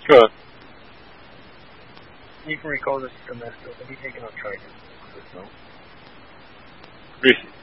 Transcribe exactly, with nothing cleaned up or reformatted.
Good. You can recall this semester. We'll be taking on Triton. No? Greasy.